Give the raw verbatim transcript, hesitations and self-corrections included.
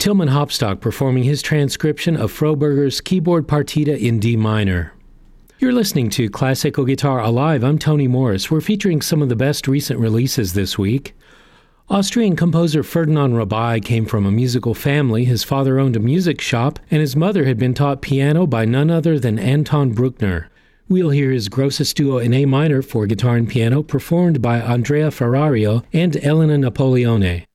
Tilman Hopstock performing his transcription of Froberger's Keyboard Partita in D minor. You're listening to Classical Guitar Alive. I'm Tony Morris. We're featuring some of the best recent releases this week. Austrian composer Ferdinand Rabai came from a musical family. His father owned a music shop, and his mother had been taught piano by none other than Anton Bruckner. We'll hear his Grosses Duo in A minor for guitar and piano, performed by Andrea Ferrario and Elena Napoleone.